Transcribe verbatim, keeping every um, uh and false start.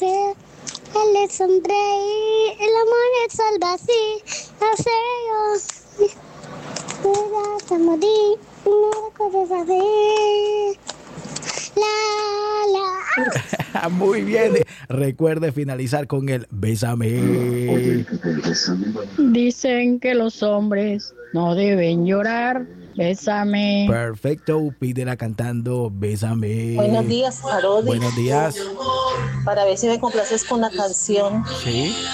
ver, el sonreír, el amor es algo así, no sé yo, me a morir, no recuerdo saber, la, la. Muy bien. Recuerde finalizar con el bésame. Dicen que los hombres no deben llorar. Bésame. Perfecto. Pídela cantando bésame. Buenos días, Parodi. Buenos días. Para ver si me complaces con la canción. Sí.